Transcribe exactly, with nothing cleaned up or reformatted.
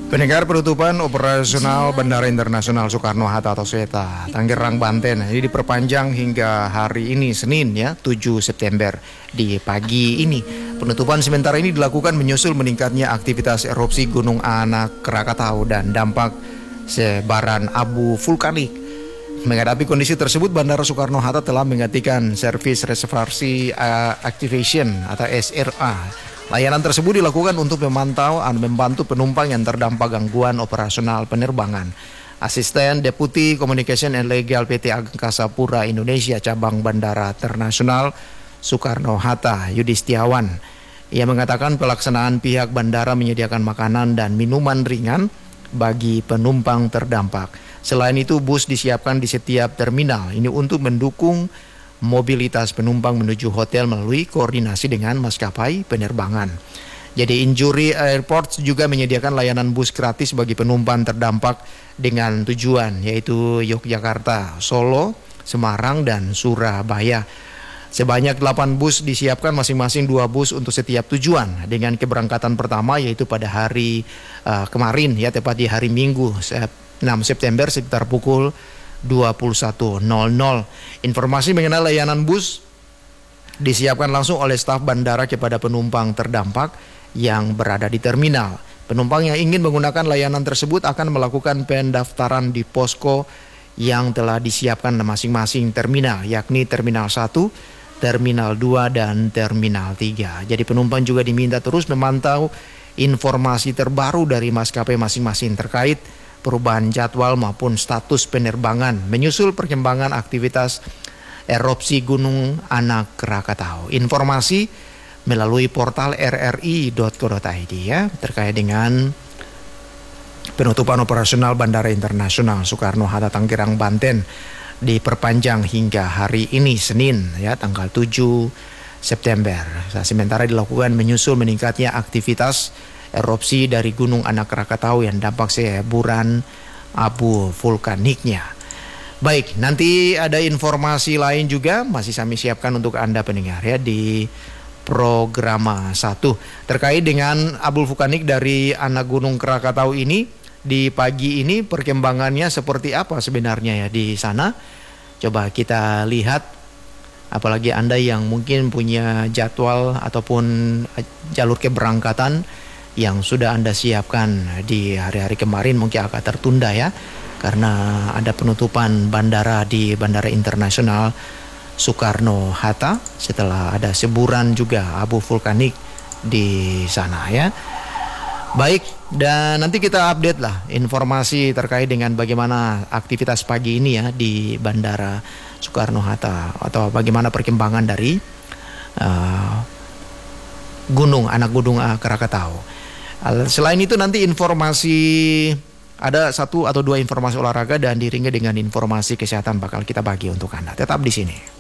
Pendengar, penutupan operasional Bandara Internasional Soekarno-Hatta atau SETA Tangerang, Banten ini diperpanjang hingga hari ini Senin ya tujuh September di pagi ini. Penutupan sementara ini dilakukan menyusul meningkatnya aktivitas erupsi Gunung Anak Krakatau dan dampak sebaran abu vulkanik. Menghadapi kondisi tersebut, Bandara Soekarno-Hatta telah menggantikan Service Reservation Activation atau S R A. Layanan tersebut dilakukan untuk memantau dan membantu penumpang yang terdampak gangguan operasional penerbangan. Asisten Deputi Communication and Legal P T Angkasa Pura Indonesia Cabang Bandara Internasional Soekarno-Hatta, Yudi Setiawan, ia mengatakan pelaksanaan pihak bandara menyediakan makanan dan minuman ringan bagi penumpang terdampak. Selain itu, bus disiapkan di setiap terminal. Ini untuk mendukung mobilitas penumpang menuju hotel melalui koordinasi dengan maskapai penerbangan. Jadi Injury Airport juga menyediakan layanan bus gratis bagi penumpang terdampak dengan tujuan yaitu Yogyakarta, Solo, Semarang, dan Surabaya. Sebanyak delapan bus disiapkan, masing-masing dua bus untuk setiap tujuan, dengan keberangkatan pertama yaitu pada hari uh, kemarin ya, tepat di hari Minggu enam September sekitar pukul dua puluh satu nol nol. Informasi mengenai layanan bus disiapkan langsung oleh staf bandara kepada penumpang terdampak yang berada di terminal. Penumpang yang ingin menggunakan layanan tersebut akan melakukan pendaftaran di posko yang telah disiapkan masing-masing terminal, yakni Terminal satu, Terminal dua, dan Terminal tiga. Jadi penumpang juga diminta terus memantau informasi terbaru dari maskapai masing-masing terkait perubahan jadwal maupun status penerbangan menyusul perkembangan aktivitas erupsi Gunung Anak Krakatau. Informasi melalui portal r r i dot co dot i d ya terkait dengan penutupan operasional Bandara Internasional Soekarno-Hatta Tangerang, Banten diperpanjang hingga hari ini Senin ya tanggal tujuh September. Sementara dilakukan menyusul meningkatnya aktivitas erupsi dari Gunung Anak Krakatau yang dampak semburan abu vulkaniknya. Baik, nanti ada informasi lain juga masih kami siapkan untuk Anda pendengar ya di program satu terkait dengan abu vulkanik dari anak Gunung Krakatau ini. Di pagi ini perkembangannya seperti apa sebenarnya ya di sana? Coba kita lihat, apalagi Anda yang mungkin punya jadwal ataupun jalur keberangkatan yang sudah Anda siapkan di hari-hari kemarin mungkin akan tertunda ya, karena ada penutupan bandara di Bandara Internasional Soekarno-Hatta setelah ada semburan juga abu vulkanik di sana ya. Baik, dan nanti kita update lah informasi terkait dengan bagaimana aktivitas pagi ini ya di Bandara Soekarno-Hatta atau bagaimana perkembangan dari uh, Gunung Anak Gunung Krakatau. Selain itu nanti informasi, ada satu atau dua informasi olahraga dan diiringi dengan informasi kesehatan bakal kita bagi untuk Anda. Tetap di sini.